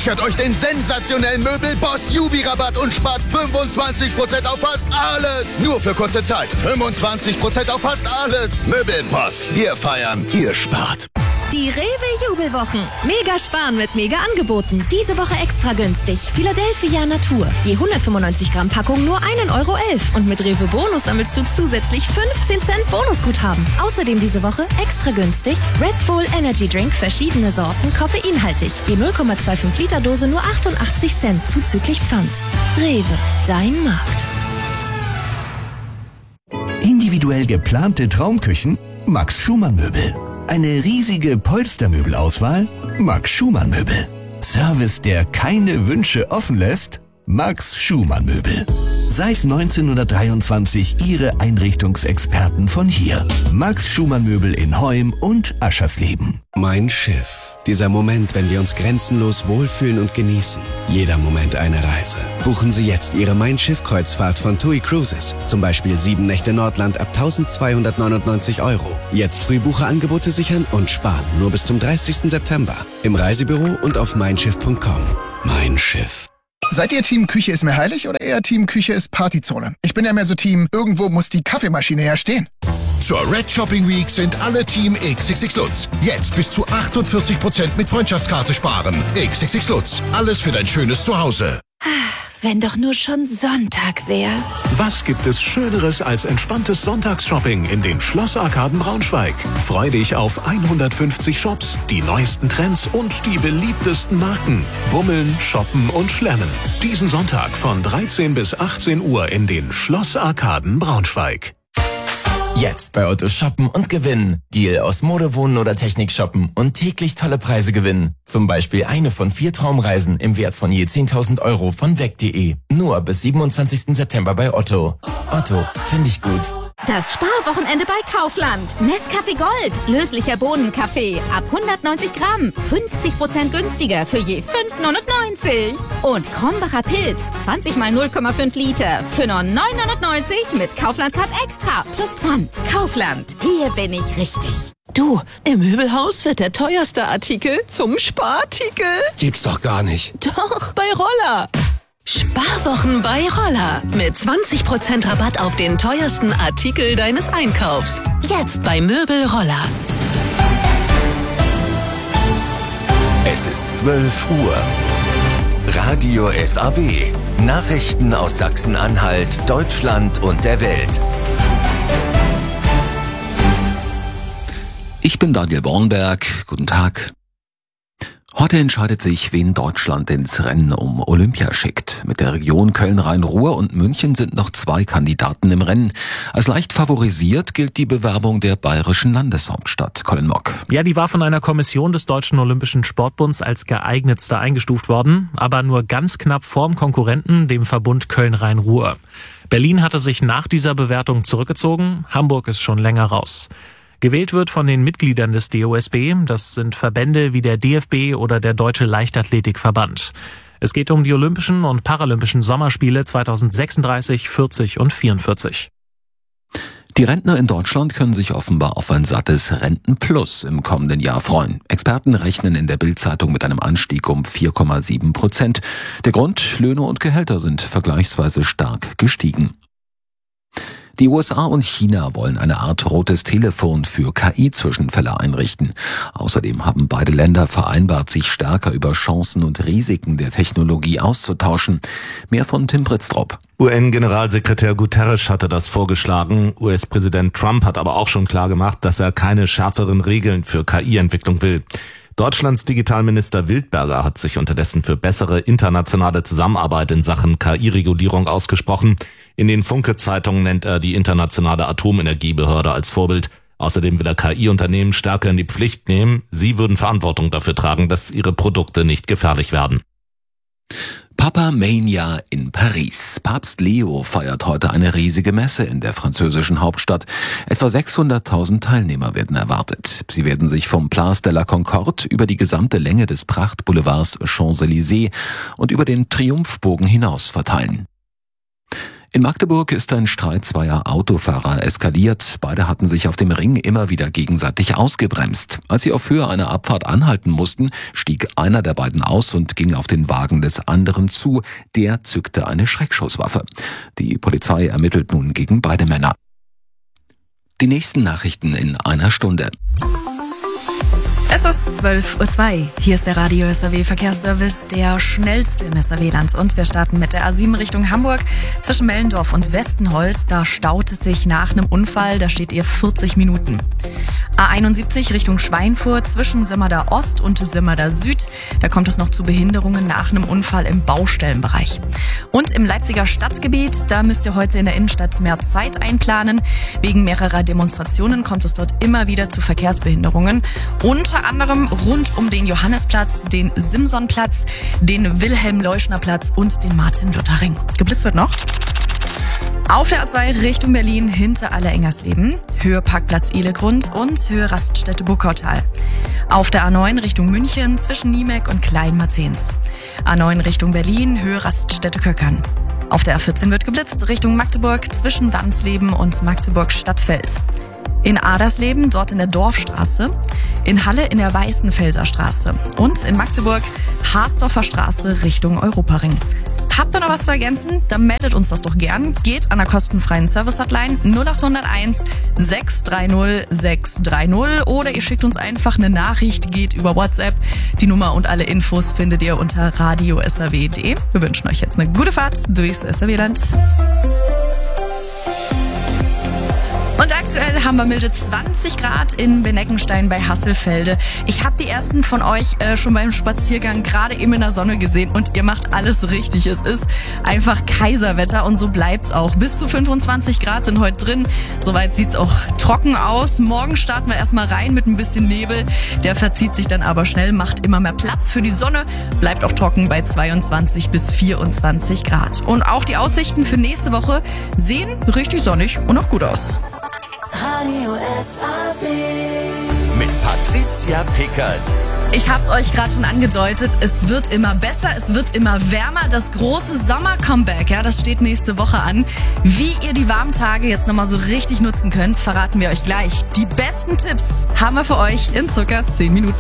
Sichert euch den sensationellen Möbelboss Jubi-Rabatt und spart 25% auf fast alles. Nur für kurze Zeit. 25% auf fast alles. Möbelboss. Wir feiern, ihr spart. Die Rewe-Jubelwochen. Mega sparen mit Mega-Angeboten. Diese Woche extra günstig. Philadelphia Natur. Je 195 Gramm Packung nur 1,11 € und mit Rewe Bonus sammelst du zusätzlich 15 Cent Bonusguthaben. Außerdem diese Woche extra günstig Red Bull Energy Drink, verschiedene Sorten, koffeinhaltig. Je 0,25 Liter Dose nur 88 Cent zuzüglich Pfand. Rewe, dein Markt. Individuell geplante Traumküchen? Max Schumann Möbel. Eine riesige Polstermöbelauswahl? Max Schumann Möbel. Service, der keine Wünsche offen lässt? Max Schumann Möbel. Seit 1923 Ihre Einrichtungsexperten von hier. Max Schumann Möbel in Heum und Aschersleben. Mein Schiff. Dieser Moment, wenn wir uns grenzenlos wohlfühlen und genießen. Jeder Moment eine Reise. Buchen Sie jetzt Ihre Mein Schiff-Kreuzfahrt von TUI Cruises. Zum Beispiel 7 Nächte Nordland ab 1.299 €. Jetzt Frühbucherangebote sichern und sparen. Nur bis zum 30. September. Im Reisebüro und auf meinschiff.com. Mein Schiff. Seid ihr Team Küche ist mir heilig oder eher Team Küche ist Partyzone? Ich bin ja mehr so Team, irgendwo muss die Kaffeemaschine ja stehen. Zur Red Shopping Week sind alle Team XXX Lutz. Jetzt bis zu 48% mit Freundschaftskarte sparen. XXX Lutz. Alles für dein schönes Zuhause. Wenn doch nur schon Sonntag wäre. Was gibt es Schöneres als entspanntes Sonntagsshopping in den Schlossarkaden Braunschweig? Freu dich auf 150 Shops, die neuesten Trends und die beliebtesten Marken. Bummeln, shoppen und schlemmen. Diesen Sonntag von 13 bis 18 Uhr in den Schlossarkaden Braunschweig. Jetzt bei Otto shoppen und gewinnen. Deal aus Mode, Wohnen oder Technik shoppen und täglich tolle Preise gewinnen. Zum Beispiel eine von 4 Traumreisen im Wert von je 10.000 € von weg.de. Nur bis 27. September bei Otto. Otto, finde ich gut. Das Sparwochenende bei Kaufland. Nescafé Gold. Löslicher Bohnenkaffee. Ab 190 Gramm. 50% günstiger für je 5,99 €. Und Krombacher Pilz. 20 mal 0,5 Liter. Für nur 9,99 € mit Kaufland-Card Extra. Plus Pfand. Kaufland. Hier bin ich richtig. Du, im Möbelhaus wird der teuerste Artikel zum Sparartikel. Gibt's doch gar nicht. Doch, bei Roller. Sparwochen bei Roller. Mit 20% Rabatt auf den teuersten Artikel deines Einkaufs. Jetzt bei Möbel Roller. Es ist 12 Uhr. Radio SAW. Nachrichten aus Sachsen-Anhalt, Deutschland und der Welt. Ich bin Daniel Bornberg. Guten Tag. Heute entscheidet sich, wen Deutschland ins Rennen um Olympia schickt. Mit der Region Köln-Rhein-Ruhr und München sind noch 2 Kandidaten im Rennen. Als leicht favorisiert gilt die Bewerbung der bayerischen Landeshauptstadt. Colin Mock. Ja, die war von einer Kommission des Deutschen Olympischen Sportbunds als geeignetste eingestuft worden, aber nur ganz knapp vorm Konkurrenten, dem Verbund Köln-Rhein-Ruhr. Berlin hatte sich nach dieser Bewertung zurückgezogen, Hamburg ist schon länger raus. Gewählt wird von den Mitgliedern des DOSB, das sind Verbände wie der DFB oder der Deutsche Leichtathletikverband. Es geht um die Olympischen und Paralympischen Sommerspiele 2036, 40 und 44. Die Rentner in Deutschland können sich offenbar auf ein sattes Rentenplus im kommenden Jahr freuen. Experten rechnen in der Bild-Zeitung mit einem Anstieg um 4,7%. Der Grund: Löhne und Gehälter sind vergleichsweise stark gestiegen. Die USA und China wollen eine Art rotes Telefon für KI-Zwischenfälle einrichten. Außerdem haben beide Länder vereinbart, sich stärker über Chancen und Risiken der Technologie auszutauschen. Mehr von Tim Britztrup. UN-Generalsekretär Guterres hatte das vorgeschlagen. US-Präsident Trump hat aber auch schon klargemacht, dass er keine schärferen Regeln für KI-Entwicklung will. Deutschlands Digitalminister Wildberger hat sich unterdessen für bessere internationale Zusammenarbeit in Sachen KI-Regulierung ausgesprochen. In den Funke-Zeitungen nennt er die internationale Atomenergiebehörde als Vorbild. Außerdem will er KI-Unternehmen stärker in die Pflicht nehmen. Sie würden Verantwortung dafür tragen, dass ihre Produkte nicht gefährlich werden. Papa-Mania in Paris. Papst Leo feiert heute eine riesige Messe in der französischen Hauptstadt. Etwa 600.000 Teilnehmer werden erwartet. Sie werden sich vom Place de la Concorde über die gesamte Länge des Prachtboulevards Champs-Élysées und über den Triumphbogen hinaus verteilen. In Magdeburg ist ein Streit zweier Autofahrer eskaliert. Beide hatten sich auf dem Ring immer wieder gegenseitig ausgebremst. Als sie auf Höhe einer Abfahrt anhalten mussten, stieg einer der beiden aus und ging auf den Wagen des anderen zu. Der zückte eine Schreckschusswaffe. Die Polizei ermittelt nun gegen beide Männer. Die nächsten Nachrichten in einer Stunde. Es ist 12:02 Uhr. Hier ist der Radio SAW Verkehrsservice, der schnellste im SAW-Land. Und wir starten mit der A7 Richtung Hamburg. Zwischen Mellendorf und Westenholz, da staut es sich nach einem Unfall. Da steht ihr 40 Minuten. A71 Richtung Schweinfurt zwischen Sömmerda Ost und Sömmerda Süd. Da kommt es noch zu Behinderungen nach einem Unfall im Baustellenbereich. Und im Leipziger Stadtgebiet, da müsst ihr heute in der Innenstadt mehr Zeit einplanen. Wegen mehrerer Demonstrationen kommt es dort immer wieder zu Verkehrsbehinderungen. Unter anderem rund um den Johannesplatz, den Simsonplatz, den Wilhelm-Leuschner-Platz und den Martin-Luther-Ring. Geblitzt wird noch. Auf der A2 Richtung Berlin hinter Aller-Engersleben, Höhe Parkplatz Ehlegrund und Höhe Raststätte Burgkautal. Auf der A9 Richtung München zwischen Niemek und Kleinmarzens. A9 Richtung Berlin, Höhe Raststätte Köckern. Auf der A14 wird geblitzt Richtung Magdeburg zwischen Wansleben und Magdeburg-Stadtfeld. In Adersleben, dort in der Dorfstraße, in Halle in der Weißenfelser Straße und in Magdeburg Haasdorfer Straße Richtung Europaring. Habt ihr noch was zu ergänzen? Dann meldet uns das doch gern. Geht an der kostenfreien Service-Hotline 0801 630 630 oder ihr schickt uns einfach eine Nachricht, geht über WhatsApp. Die Nummer und alle Infos findet ihr unter radio.saw.de. Wir wünschen euch jetzt eine gute Fahrt durchs SAW-Land. Und aktuell haben wir milde 20 Grad in Beneckenstein bei Hasselfelde. Ich habe die ersten von euch schon beim Spaziergang gerade eben in der Sonne gesehen und ihr macht alles richtig. Es ist einfach Kaiserwetter und so bleibt's auch. Bis zu 25 Grad sind heute drin. Soweit sieht's auch trocken aus. Morgen starten wir erstmal rein mit ein bisschen Nebel. Der verzieht sich dann aber schnell, macht immer mehr Platz für die Sonne. Bleibt auch trocken bei 22 bis 24 Grad. Und auch die Aussichten für nächste Woche sehen richtig sonnig und auch gut aus. Radio SAW mit Patricia Pickert. Ich hab's euch gerade schon angedeutet, es wird immer besser, es wird immer wärmer. Das große Sommer-Comeback, ja, das steht nächste Woche an. Wie ihr die warmen Tage jetzt nochmal so richtig nutzen könnt, verraten wir euch gleich. Die besten Tipps haben wir für euch in circa 10 Minuten.